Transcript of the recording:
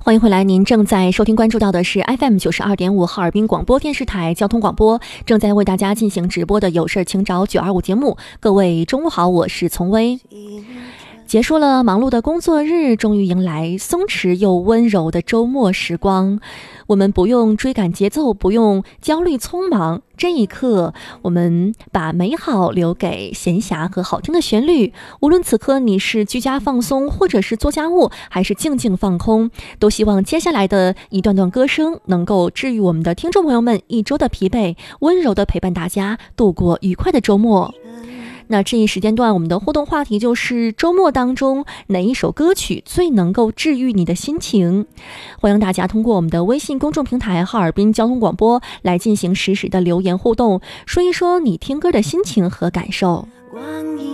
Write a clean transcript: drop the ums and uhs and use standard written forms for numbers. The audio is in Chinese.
欢迎回来，您正在收听关注到的是 FM92.5 哈尔滨广播电视台交通广播，正在为大家进行直播的有事请找925节目。各位中午好，我是丛薇。结束了忙碌的工作日，终于迎来松弛又温柔的周末时光。我们不用追赶节奏，不用焦虑匆忙，这一刻我们把美好留给闲暇和好听的旋律。无论此刻你是居家放松，或者是做家务，还是静静放空，都希望接下来的一段段歌声能够治愈我们的听众朋友们一周的疲惫，温柔的陪伴大家度过愉快的周末。那这一时间段我们的互动话题就是周末当中哪一首歌曲最能够治愈你的心情。欢迎大家通过我们的微信公众平台哈尔滨交通广播来进行实时的留言互动，说一说你听歌的心情和感受。